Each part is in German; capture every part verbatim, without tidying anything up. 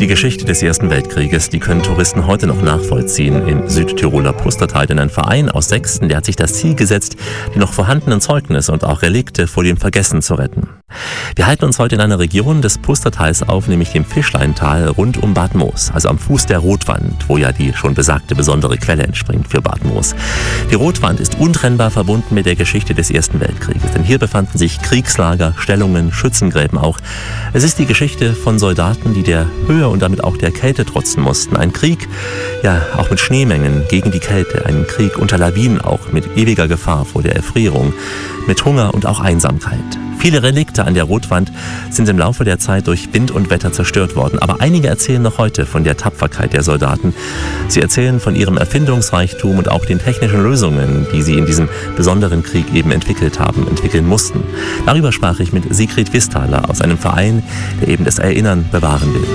Die Geschichte des Ersten Weltkrieges, die können Touristen heute noch nachvollziehen im Südtiroler Pustertal. Denn ein Verein aus Sexten, der hat sich das Ziel gesetzt, die noch vorhandenen Zeugnisse und auch Relikte vor dem Vergessen zu retten. Wir halten uns heute in einer Region des Pustertals auf, nämlich dem Fischleintal rund um Bad Moos, also am Fuß der Rotwand, wo ja die schon besagte besondere Quelle entspringt für Bad Moos. Die Rotwand ist untrennbar verbunden mit der Geschichte des Ersten Weltkrieges, denn hier befanden sich Kriegslager, Stellungen, Schützengräben auch. Es ist die Geschichte von Soldaten, die der Höhe und damit auch der Kälte trotzen mussten. Ein Krieg, ja, auch mit Schneemengen gegen die Kälte, ein Krieg unter Lawinen auch, mit ewiger Gefahr vor der Erfrierung, mit Hunger und auch Einsamkeit. Viele Relikte an der Rotwand sind im Laufe der Zeit durch Wind und Wetter zerstört worden. Aber einige erzählen noch heute von der Tapferkeit der Soldaten. Sie erzählen von ihrem Erfindungsreichtum und auch den technischen Lösungen, die sie in diesem besonderen Krieg eben entwickelt haben, entwickeln mussten. Darüber sprach ich mit Sigrid Wisthaler aus einem Verein, der eben das Erinnern bewahren will.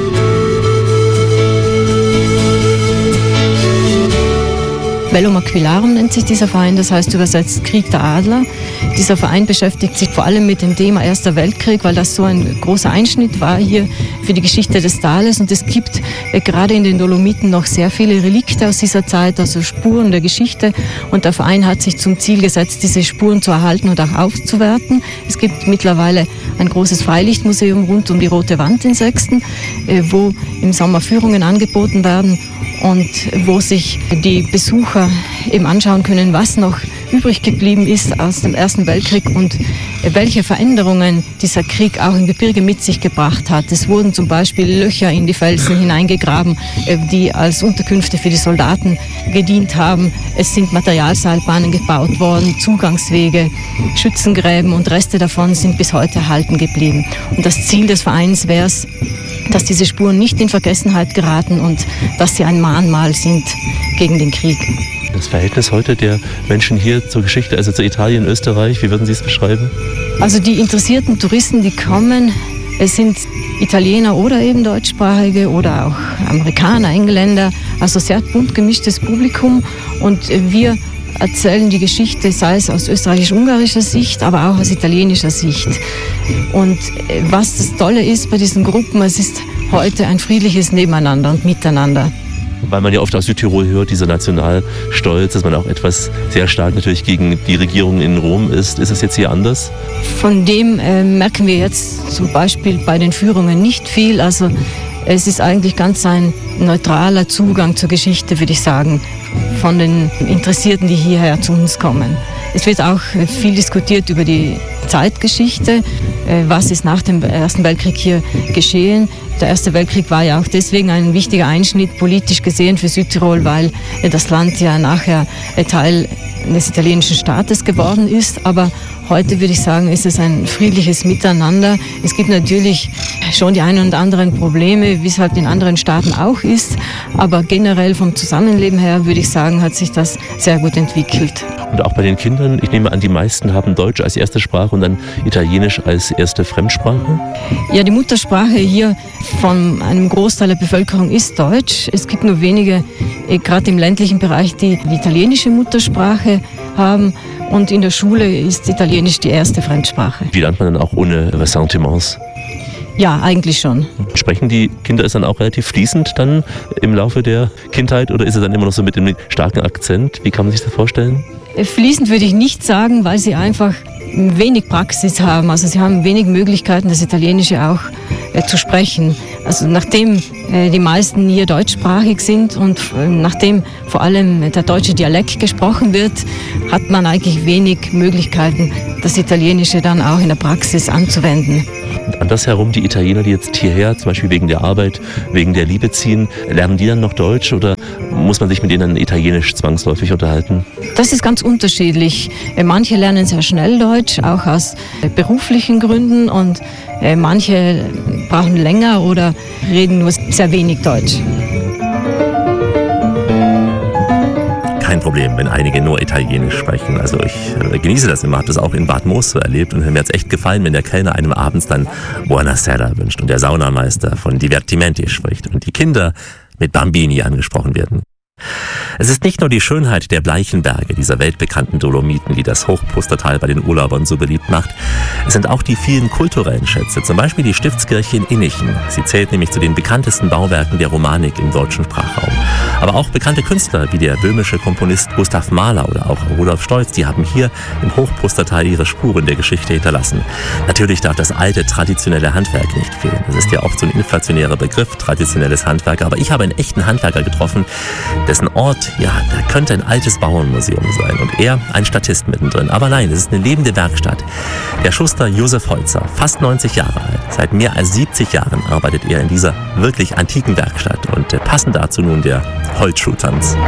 Bellum Aquilarum nennt sich dieser Verein, das heißt übersetzt Krieg der Adler. Dieser Verein beschäftigt sich vor allem mit dem Thema Erster Weltkrieg, weil das so ein großer Einschnitt war hier für die Geschichte des Tales. Und es gibt äh, gerade in den Dolomiten noch sehr viele Relikte aus dieser Zeit, also Spuren der Geschichte. Und der Verein hat sich zum Ziel gesetzt, diese Spuren zu erhalten und auch aufzuwerten. Es gibt mittlerweile ein großes Freilichtmuseum rund um die Rote Wand in Sexten, äh, wo im Sommer Führungen angeboten werden und wo sich die Besucher eben anschauen können, was noch übrig geblieben ist aus dem Ersten Weltkrieg und welche Veränderungen dieser Krieg auch im Gebirge mit sich gebracht hat. Es wurden zum Beispiel Löcher in die Felsen hineingegraben, die als Unterkünfte für die Soldaten gedient haben. Es sind Materialseilbahnen gebaut worden, Zugangswege, Schützengräben und Reste davon sind bis heute erhalten geblieben. Und das Ziel des Vereins wäre es, dass diese Spuren nicht in Vergessenheit geraten und dass sie ein Mahnmal sind gegen den Krieg. Das Verhältnis heute der Menschen hier zur Geschichte, also zu Italien, Österreich, wie würden Sie es beschreiben? Also die interessierten Touristen, die kommen, es sind Italiener oder eben Deutschsprachige oder auch Amerikaner, Engländer, also sehr bunt gemischtes Publikum. Und wir erzählen die Geschichte, sei es aus österreichisch-ungarischer Sicht, aber auch aus italienischer Sicht. Und was das Tolle ist bei diesen Gruppen, es ist heute ein friedliches Nebeneinander und Miteinander. Weil man ja oft aus Südtirol hört, dieser Nationalstolz, dass man auch etwas sehr stark natürlich gegen die Regierung in Rom ist. Ist es jetzt hier anders? Von dem äh, merken wir jetzt zum Beispiel bei den Führungen nicht viel. Also es ist eigentlich ganz ein neutraler Zugang zur Geschichte, würde ich sagen, von den Interessierten, die hierher zu uns kommen. Es wird auch viel diskutiert über die Zeitgeschichte, was ist nach dem Ersten Weltkrieg hier geschehen. Der Erste Weltkrieg war ja auch deswegen ein wichtiger Einschnitt politisch gesehen für Südtirol, weil das Land ja nachher Teil des italienischen Staates geworden ist. Aber heute würde ich sagen, ist es ein friedliches Miteinander. Es gibt natürlich schon die ein und anderen Probleme, wie es halt in anderen Staaten auch ist. Aber generell vom Zusammenleben her würde ich sagen, hat sich das sehr gut entwickelt. Und auch bei den Kindern, ich nehme an, die meisten haben Deutsch als erste Sprache und dann Italienisch als erste Fremdsprache? Ja, die Muttersprache hier von einem Großteil der Bevölkerung ist Deutsch. Es gibt nur wenige, gerade im ländlichen Bereich, die die italienische Muttersprache haben. Und in der Schule ist Italienisch die erste Fremdsprache. Wie lernt man dann auch ohne Ressentiments? Ja, eigentlich schon. Sprechen die Kinder es dann auch relativ fließend dann im Laufe der Kindheit oder ist es dann immer noch so mit dem starken Akzent? Wie kann man sich das vorstellen? Fließend würde ich nicht sagen, weil sie einfach wenig Praxis haben. Also sie haben wenig Möglichkeiten, das Italienische auch äh, zu sprechen. Also nachdem äh, die meisten hier deutschsprachig sind und äh, nachdem vor allem der deutsche Dialekt gesprochen wird, hat man eigentlich wenig Möglichkeiten, das Italienische dann auch in der Praxis anzuwenden. Und andersherum, die Italiener, die jetzt hierher, zum Beispiel wegen der Arbeit, wegen der Liebe ziehen, lernen die dann noch Deutsch oder muss man sich mit denen Italienisch zwangsläufig unterhalten? Das ist ganz unterschiedlich. Manche lernen sehr schnell Deutsch, auch aus beruflichen Gründen und manche brauchen länger oder reden nur sehr wenig Deutsch. Kein Problem, wenn einige nur Italienisch sprechen. Also ich äh, genieße das immer, habe das auch in Bad Moos so erlebt und mir hat es echt gefallen, wenn der Kellner einem abends dann Buonasera wünscht und der Saunameister von Divertimenti spricht und die Kinder mit Bambini angesprochen werden. Es ist nicht nur die Schönheit der bleichen Berge, dieser weltbekannten Dolomiten, die das Hochpustertal bei den Urlaubern so beliebt macht. Es sind auch die vielen kulturellen Schätze, zum Beispiel die Stiftskirche in Innichen. Sie zählt nämlich zu den bekanntesten Bauwerken der Romanik im deutschen Sprachraum. Aber auch bekannte Künstler wie der böhmische Komponist Gustav Mahler oder auch Rudolf Stolz, die haben hier im Hochpustertal ihre Spuren der Geschichte hinterlassen. Natürlich darf das alte, traditionelle Handwerk nicht fehlen. Das ist ja oft so ein inflationärer Begriff, traditionelles Handwerk. Aber ich habe einen echten Handwerker getroffen, dessen Ort, ja, da könnte ein altes Bauernmuseum sein. Und er ein Statist mittendrin. Aber nein, es ist eine lebende Werkstatt. Der Schuster Josef Holzer, fast neunzig Jahre alt. Seit mehr als siebzig Jahren arbeitet er in dieser wirklich antiken Werkstatt. Und äh, passend dazu nun der Holzschuhtanz.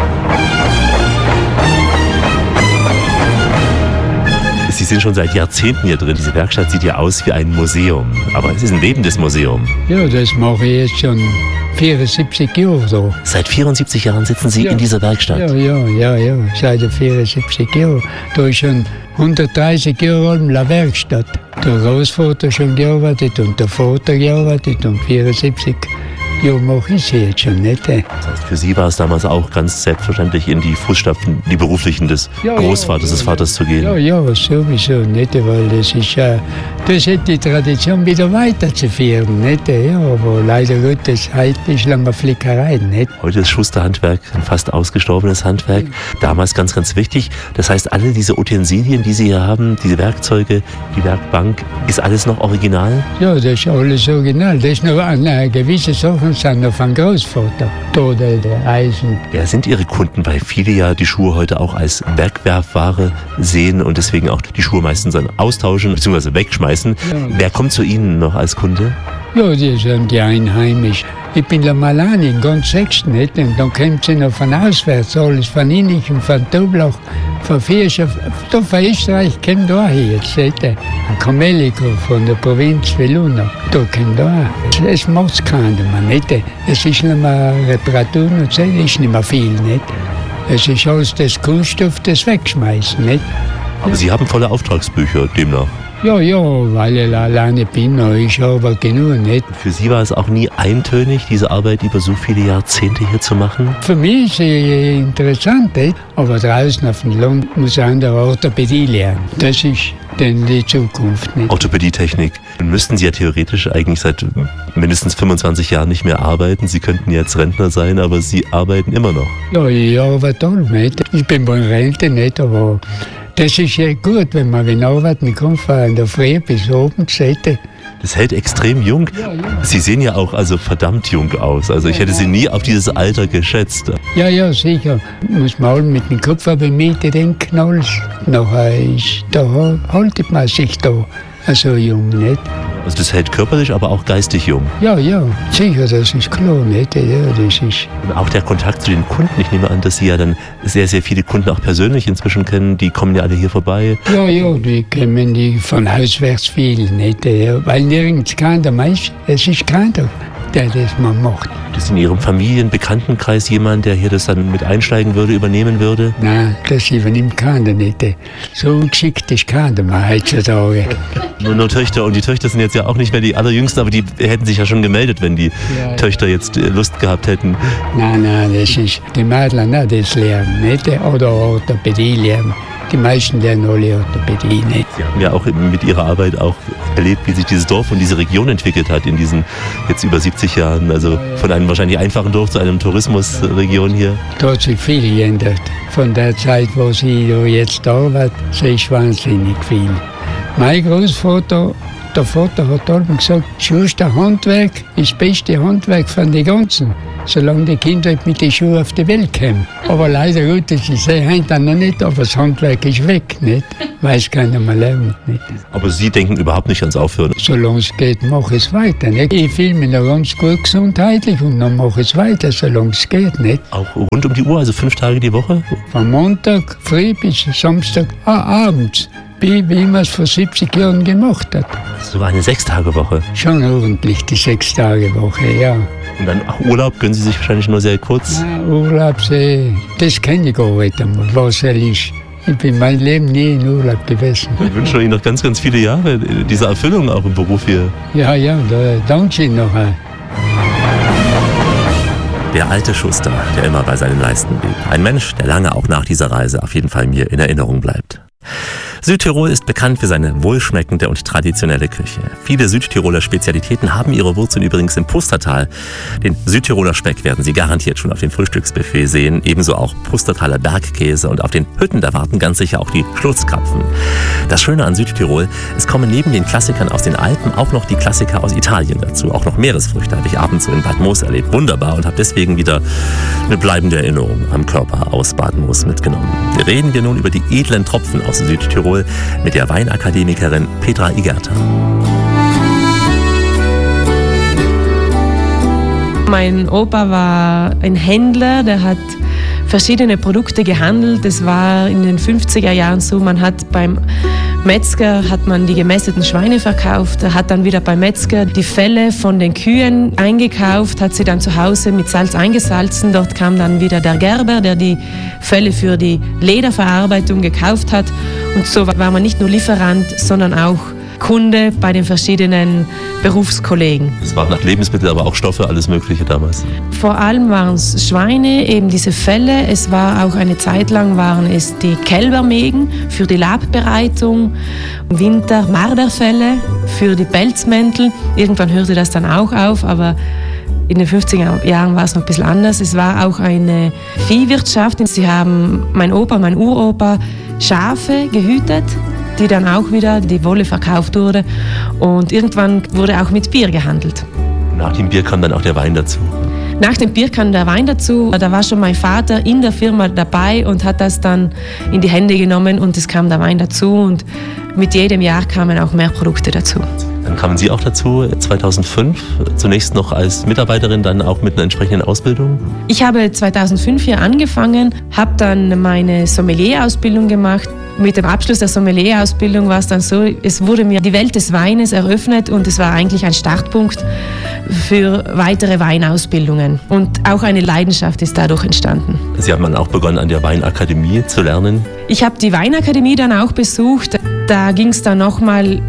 Sie sind schon seit Jahrzehnten hier drin. Diese Werkstatt sieht ja aus wie ein Museum. Aber es ist ein lebendes Museum. Ja, das mache ich jetzt schon vierundsiebzig Jahre so. Seit vierundsiebzig Jahren sitzen Sie ja. in dieser Werkstatt? Ja, ja, ja, ja. Seit vierundsiebzig Jahren. Da ist schon hundertdreißig Jahre alt in der Werkstatt. Der Großvater schon gearbeitet und der Vater gearbeitet und vierundsiebzig Ja, mache ich sie jetzt schon nicht. Das heißt, für Sie war es damals auch ganz selbstverständlich, in die Fußstapfen, die beruflichen des ja, Großvaters, ja, des Vaters zu gehen? Ja, ja, sowieso nicht, weil das ist ja, das hat die Tradition wieder weiterzuführen, nicht? Ja, aber leider Gottes, heute ist lange Flickerei, nicht? Heute ist Schusterhandwerk ein fast ausgestorbenes Handwerk. Damals ganz, ganz wichtig. Das heißt, alle diese Utensilien, die Sie hier haben, diese Werkzeuge, die Werkbank, ist alles noch original? Ja, das ist alles original. Das ist noch eine gewisse Sache. Sind noch von Großvater, da der, der Eisen. Wer sind Ihre Kunden? Weil viele ja die Schuhe heute auch als Bergwerfware sehen und deswegen auch die Schuhe meistens dann austauschen bzw. wegschmeißen. Ja. Wer kommt zu Ihnen noch als Kunde? Ja, die sind die Einheimischen. Ich bin der Malani in ganz Sechsten, nicht? Und dann kommt sie noch von auswärts, alles von Innichen, von Toblach, von Viersch, da von Österreich kommt da hier jetzt, nicht? Ein Kamelico von der Provinz Veluna, da kommt da. Es macht keiner mehr, nicht? Es ist nicht mehr Reparatur und so, es ist nicht mehr viel, nicht? Es ist alles das Kunststoff, das Wegschmeißen, nicht? Aber Sie haben volle Auftragsbücher demnach? Ja, ja, weil ich alleine bin, ich habe genug, nicht? Für Sie war es auch nie eintönig, diese Arbeit über so viele Jahrzehnte hier zu machen? Für mich ist es interessant, nicht? Aber draußen auf dem Land muss man der Orthopädie lernen. Das ist dann die Zukunft, nicht? Orthopädietechnik. Dann müssten Sie ja theoretisch eigentlich seit mindestens fünfundzwanzig Jahren nicht mehr arbeiten. Sie könnten jetzt Rentner sein, aber Sie arbeiten immer noch. Ja, ich arbeite toll, nicht? Ich bin bei Rente, nicht, aber das ist ja gut, wenn man wenn arbeiten kann, von der Früh bis oben, seht. Das hält extrem jung. Ja, ja. Sie sehen ja auch also verdammt jung aus. Also ich hätte Sie nie auf dieses Alter geschätzt. Ja, ja, sicher. Muss man mit dem Kopf auf die Mitte denken, alles. Nachher ist, da haltet man sich da so jung, nicht? Also das hält körperlich, aber auch geistig jung. Ja, ja, sicher, das ist klar, nicht? Ja, das ist. Und auch der Kontakt zu den Kunden. Ich nehme an, dass Sie ja dann sehr, sehr viele Kunden auch persönlich inzwischen kennen. Die kommen ja alle hier vorbei. Ja, ja, die kennen die von auswärts viel, nicht? Ja, weil nirgends keiner meist, es ist keiner, der das man macht. Ist in Ihrem Familien-, Bekanntenkreis jemand, der hier das dann mit einsteigen würde, übernehmen würde? Nein, das übernimmt keiner nicht. So ungeschickt ist keiner mehr heutzutage. Nur, nur Töchter. Und die Töchter sind jetzt ja auch nicht mehr die allerjüngsten, aber die hätten sich ja schon gemeldet, wenn die ja, Töchter jetzt Lust gehabt hätten. Nein, nein, das ist die Mädchen nicht das lernen, nicht? Oder Orthopädie lernen. Die meisten lernen alle Orthopädie nicht. Sie haben ja auch mit Ihrer Arbeit auch erlebt, wie sich dieses Dorf und diese Region entwickelt hat in diesen jetzt über siebzig Jahren. Also von einem wahrscheinlich einfachen Dorf zu einem Tourismusregion hier. Da hat sich viel geändert. Von der Zeit, wo sie jetzt da war, sehe ich wahnsinnig viel. Mein Großvater, der Vater hat immer gesagt, Schusterhandwerk ist das beste Handwerk von den ganzen, solange die Kinder mit den Schuhen auf die Welt kommen. Aber leider Gottes, ich sehe heute noch nicht, aber das Handwerk ist weg, nicht? Weiß keiner mehr lernen, nicht? Aber Sie denken überhaupt nicht ans Aufhören? Solange es geht, mache ich es weiter, nicht? Ich fühle mich noch ganz gut gesundheitlich und dann mache ich es weiter, solange es geht, nicht? Auch rund um die Uhr, also fünf Tage die Woche? Von Montag früh bis Samstag ah, abends. Wie, wie man es vor siebzig Jahren gemacht hat. So eine Sechstagewoche? Schon ordentlich, die Sechstagewoche, ja. Und dann auch Urlaub gönnen Sie sich wahrscheinlich nur sehr kurz? Ja, Urlaub, das kenne ich gar nicht einmal, was er ist. Ich bin mein Leben nie in Urlaub gewesen. Ich wünsche Ihnen noch ganz, ganz viele Jahre dieser Erfüllung auch im Beruf hier. Ja, ja, da danke ich noch. Der alte Schuster, der immer bei seinen Leisten blieb. Ein Mensch, der lange auch nach dieser Reise auf jeden Fall mir in Erinnerung bleibt. Südtirol ist bekannt für seine wohlschmeckende und traditionelle Küche. Viele Südtiroler Spezialitäten haben ihre Wurzeln übrigens im Pustertal. Den Südtiroler Speck werden Sie garantiert schon auf dem Frühstücksbuffet sehen, ebenso auch Pustertaler Bergkäse und auf den Hütten, da warten ganz sicher auch die Schlutzkrapfen. Das Schöne an Südtirol, es kommen neben den Klassikern aus den Alpen auch noch die Klassiker aus Italien dazu. Auch noch Meeresfrüchte habe ich abends so in Bad Moos erlebt. Wunderbar, und habe deswegen wieder eine bleibende Erinnerung am Körper aus Bad Moos mitgenommen. Reden wir nun über die edlen Tropfen aus Südtirol mit der Weinakademikerin Petra Igerta. Mein Opa war ein Händler, der hat verschiedene Produkte gehandelt. Das war in den fünfziger Jahren so, man hat beim Metzger hat man die gemästeten Schweine verkauft, er hat dann wieder beim Metzger die Felle von den Kühen eingekauft, hat sie dann zu Hause mit Salz eingesalzen. Dort kam dann wieder der Gerber, der die Felle für die Lederverarbeitung gekauft hat. Und so war man nicht nur Lieferant, sondern auch Kunde bei den verschiedenen Berufskollegen. Es waren nach Lebensmittel, aber auch Stoffe, alles Mögliche damals. Vor allem waren es Schweine, eben diese Felle. Es war auch eine Zeit lang waren es die Kälbermägen für die Labbereitung, im Winter Marderfelle für die Pelzmäntel. Irgendwann hörte das dann auch auf, aber in den fünfziger Jahren war es noch ein bisschen anders. Es war auch eine Viehwirtschaft. Sie haben, mein Opa, mein Uropa, Schafe gehütet, die dann auch wieder die Wolle verkauft wurde. Und irgendwann wurde auch mit Bier gehandelt. Nach dem Bier kam dann auch der Wein dazu. Nach dem Bier kam der Wein dazu. Da war schon mein Vater in der Firma dabei und hat das dann in die Hände genommen und es kam der Wein dazu. Und mit jedem Jahr kamen auch mehr Produkte dazu. Dann kamen Sie auch dazu, zweitausendfünf, zunächst noch als Mitarbeiterin, dann auch mit einer entsprechenden Ausbildung? Ich habe zweitausendfünf hier angefangen, habe dann meine Sommelier-Ausbildung gemacht. Mit dem Abschluss der Sommelier-Ausbildung war es dann so, es wurde mir die Welt des Weines eröffnet und es war eigentlich ein Startpunkt für weitere Weinausbildungen. Und auch eine Leidenschaft ist dadurch entstanden. Sie haben dann auch begonnen, an der Weinakademie zu lernen? Ich habe die Weinakademie dann auch besucht. Da ging es dann nochmal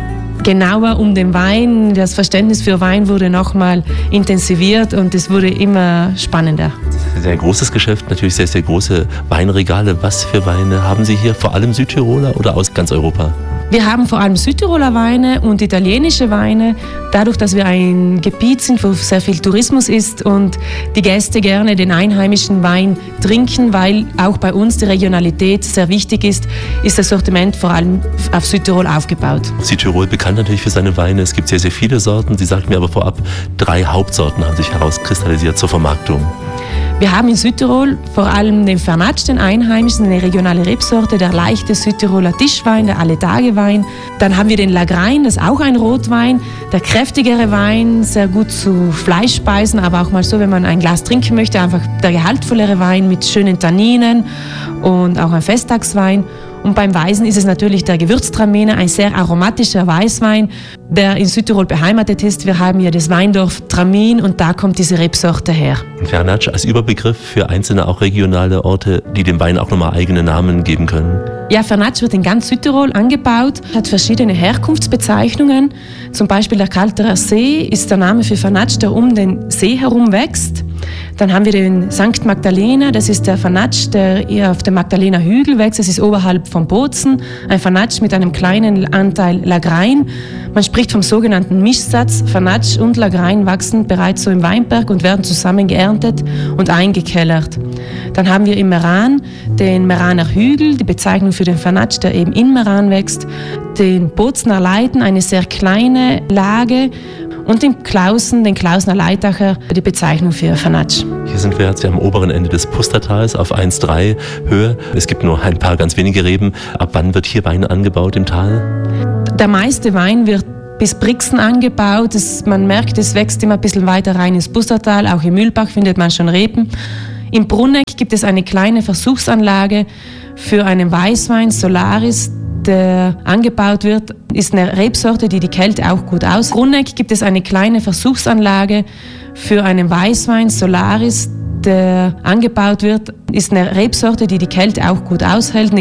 genauer um den Wein. Das Verständnis für Wein wurde nochmal intensiviert und es wurde immer spannender. Das ist ein großes Geschäft, natürlich sehr, sehr große Weinregale. Was für Weine haben Sie hier? Vor allem Südtiroler oder aus ganz Europa? Wir haben vor allem Südtiroler Weine und italienische Weine. Dadurch, dass wir ein Gebiet sind, wo sehr viel Tourismus ist und die Gäste gerne den einheimischen Wein trinken, weil auch bei uns die Regionalität sehr wichtig ist, ist das Sortiment vor allem auf Südtirol aufgebaut. Südtirol bekannt natürlich für seine Weine. Es gibt sehr, sehr viele Sorten. Sie sagten mir aber vorab, drei Hauptsorten haben sich herauskristallisiert zur Vermarktung. Wir haben in Südtirol vor allem den Vernatsch, den einheimischen, eine regionale Rebsorte, der leichte Südtiroler Tischwein, der Alle-Tage-Wein. Dann haben wir den Lagrein, das ist auch ein Rotwein, der kräftigere Wein, sehr gut zu Fleischspeisen, aber auch mal so, wenn man ein Glas trinken möchte, einfach der gehaltvollere Wein mit schönen Tanninen und auch ein Festtagswein. Und beim Weißen ist es natürlich der Gewürztraminer, ein sehr aromatischer Weißwein, der in Südtirol beheimatet ist. Wir haben hier das Weindorf Tramin und da kommt diese Rebsorte her. Vernatsch als Überbegriff für einzelne auch regionale Orte, die dem Wein auch nochmal eigene Namen geben können. Ja, Vernatsch wird in ganz Südtirol angebaut, hat verschiedene Herkunftsbezeichnungen. Zum Beispiel der Kalterer See ist der Name für Vernatsch, der um den See herum wächst. Dann haben wir den Sankt Magdalena, das ist der Vernatsch, der eher auf dem Magdalena Hügel wächst. Das ist oberhalb von Bozen, ein Vernatsch mit einem kleinen Anteil Lagrein. Man spricht vom sogenannten Mischsatz. Vernatsch und Lagrein wachsen bereits so im Weinberg und werden zusammen geerntet und eingekellert. Dann haben wir im Meran den Meraner Hügel, die Bezeichnung für den Vernatsch, der eben in Meran wächst. Den Bozener Leiten, eine sehr kleine Lage. Und den Klausen, den Klausner Leitacher, die Bezeichnung für Vernatsch. Hier sind wir jetzt am oberen Ende des Pustertals auf eins Komma drei Höhe. Es gibt nur ein paar ganz wenige Reben. Ab wann wird hier Wein angebaut im Tal? Der meiste Wein wird bis Brixen angebaut. Das, man merkt, es wächst immer ein bisschen weiter rein ins Pustertal. Auch im Mühlbach findet man schon Reben. Im Brunneck gibt es eine kleine Versuchsanlage für einen Weißwein, Solaris, der angebaut wird, ist eine Rebsorte, die die Kälte auch gut aushält. In Brunneck gibt es eine kleine Versuchsanlage für einen Weißwein, Solaris, der angebaut wird, ist eine Rebsorte, die die Kälte auch gut aushält.